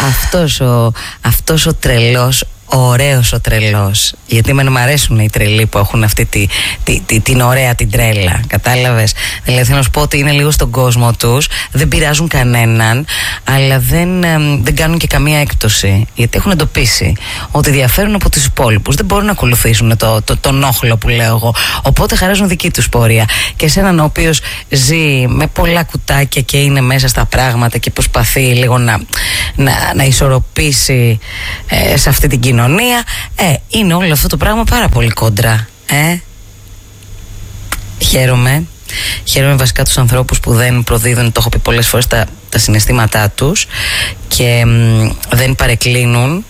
αυτός ο τρελός, ωραίος ο τρελός, γιατί μ' αρέσουν οι τρελοί που έχουν αυτή την ωραία την τρέλα, κατάλαβες? Δηλαδή θέλω να σου πω ότι είναι λίγο στον κόσμο τους, δεν πειράζουν κανέναν, αλλά δεν κάνουν και καμία έκπτωση, γιατί έχουν εντοπίσει ότι διαφέρουν από τους υπόλοιπους, δεν μπορούν να ακολουθήσουν τον όχλο που λέω εγώ, οπότε χαράζουν δική τους πορεία. Και σε έναν ο οποίος ζει με πολλά κουτάκια και είναι μέσα στα πράγματα και προσπαθεί λίγο να ισορροπήσει σε αυτή την κοινωνία, είναι όλο αυτό το πράγμα πάρα πολύ κόντρα. Χαίρομαι βασικά τους ανθρώπους που δεν προδίδουν, το έχω πει πολλές φορές, τα συναισθήματά τους και δεν παρεκκλίνουν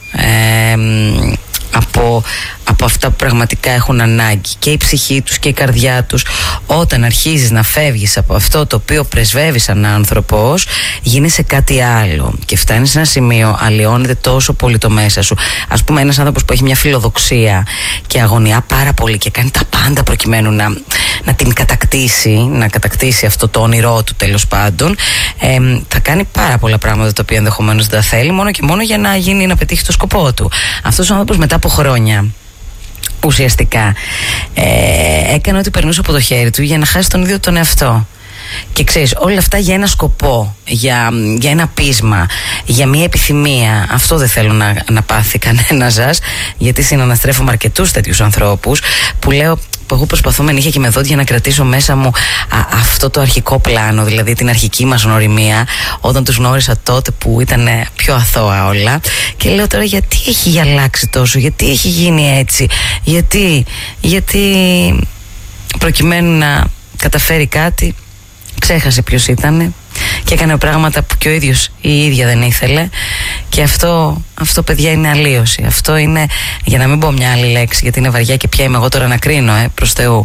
από αυτά που πραγματικά έχουν ανάγκη, και η ψυχή τους και η καρδιά τους. Όταν αρχίζεις να φεύγεις από αυτό το οποίο πρεσβεύεις σαν άνθρωπος, γίνεσαι κάτι άλλο και φτάνεις σε ένα σημείο, αλλοιώνεται τόσο πολύ το μέσα σου. Ας πούμε, ένας άνθρωπος που έχει μια φιλοδοξία και αγωνιά πάρα πολύ και κάνει τα πάντα προκειμένου να την κατακτήσει αυτό το όνειρό του, τέλος πάντων, θα κάνει πάρα πολλά πράγματα τα οποία ενδεχομένως δεν τα θέλει, μόνο και μόνο για να πετύχει το σκοπό του. Αυτός ο άνθρωπος μετά από χρόνια ουσιαστικά έκανε ό,τι περνούσε από το χέρι του για να χάσει τον ίδιο τον εαυτό. Και ξέρεις, όλα αυτά για ένα σκοπό, για ένα πείσμα, για μια επιθυμία. Αυτό δεν θέλω να πάθει κανένα σας, γιατί συναναστρέφομαι αρκετούς τέτοιους ανθρώπους που λέω, που εγώ προσπαθώ με νύχια και με δόντια να κρατήσω μέσα μου αυτό το αρχικό πλάνο, δηλαδή την αρχική μας γνωριμία, όταν τους γνώρισα τότε που ήταν πιο αθώα όλα, και λέω τώρα, γιατί έχει αλλάξει τόσο, γιατί έχει γίνει έτσι, γιατί προκειμένου να καταφέρει κάτι ξέχασε ποιος ήτανε και έκανε πράγματα που και ο ίδιος ή η ίδια δεν ήθελε. Και αυτό παιδιά είναι αλλίωση. Αυτό είναι, για να μην πω μια άλλη λέξη γιατί είναι βαριά και πια είμαι εγώ τώρα να κρίνω, προς Θεού,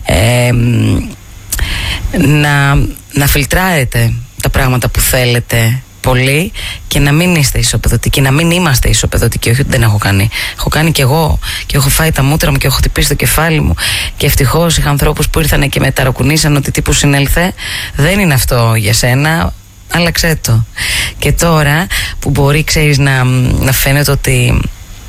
να φιλτράρετε τα πράγματα που θέλετε πολύ και να μην είστε ισοπεδωτικοί, να μην είμαστε ισοπεδωτικοί. Όχι ότι δεν έχω κάνει. Έχω κάνει κι εγώ και έχω φάει τα μούτρα μου και έχω χτυπήσει το κεφάλι μου. Και ευτυχώς είχα ανθρώπους που ήρθαν και με ταρακουνήσαν ότι τύπου συνέλθε. Δεν είναι αυτό για σένα, άλλαξέ το. Και τώρα που μπορεί, ξέρεις, να φαίνεται ότι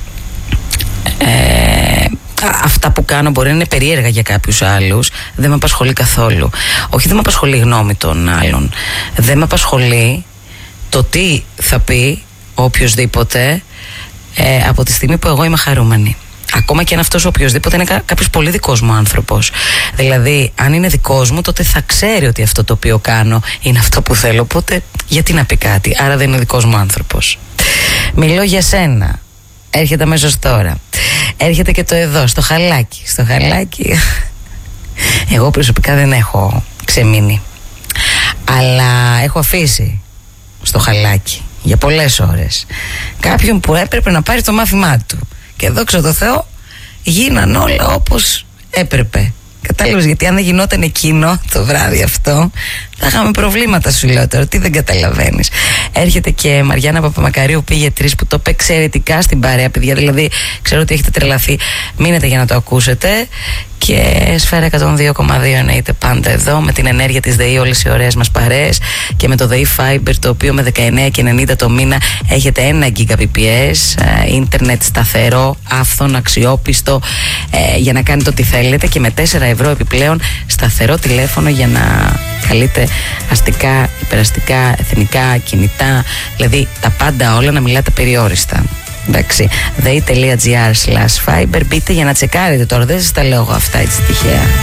αυτά που κάνω μπορεί να είναι περίεργα για κάποιους άλλους, δεν με απασχολεί καθόλου. Όχι, δεν με απασχολεί η γνώμη των άλλων. Δεν με απασχολεί το τι θα πει οποιοσδήποτε από τη στιγμή που εγώ είμαι χαρούμενη. Ακόμα και αν αυτός ο οποιοσδήποτε είναι κάποιος πολύ δικός μου άνθρωπος. Δηλαδή, αν είναι δικός μου, τότε θα ξέρει ότι αυτό το οποίο κάνω είναι αυτό που θέλω. Οπότε, γιατί να πει κάτι? Άρα δεν είναι δικός μου άνθρωπος. Μιλώ για σένα. Έρχεται αμέσως τώρα. Έρχεται και το εδώ, στο χαλάκι. Στο χαλάκι. Εγώ προσωπικά δεν έχω ξεμείνει. Αλλά έχω αφήσει στο χαλάκι για πολλές ώρες κάποιον που έπρεπε να πάρει το μάθημά του. Και δόξα τω Θεώ γίναν όλα όπως έπρεπε. Κατάλαβες, γιατί αν δεν γινόταν εκείνο το βράδυ αυτό, θα είχαμε προβλήματα, σου λέω τώρα. Τι δεν καταλαβαίνεις? Έρχεται και Μαριάννα Παπαμακαρίου, πήγε 3, που το είπε εξαιρετικά στην παρέα, παιδιά. Δηλαδή, ξέρω ότι έχετε τρελαθεί. Μείνετε για να το ακούσετε. Και Σφαίρα 102,2 εννοείται πάντα εδώ, με την ενέργεια της ΔΕΗ όλες οι ωραίες μας παρέες, και με το ΔΕΗ Fiber, το οποίο με 19,90 το μήνα έχετε 1 Gbps, ίντερνετ σταθερό, άφθονο, αξιόπιστο, για να κάνετε ό,τι θέλετε, και με 4 ευρώ επιπλέον σταθερό τηλέφωνο για να καλείτε αστικά, υπεραστικά, εθνικά, κινητά, δηλαδή τα πάντα όλα, να μιλάτε περιόριστα. Εντάξει, dei.gr/fiber, μπείτε για να τσεκάρετε τώρα, δεν σας τα λέω εγώ αυτά έτσι τυχαία.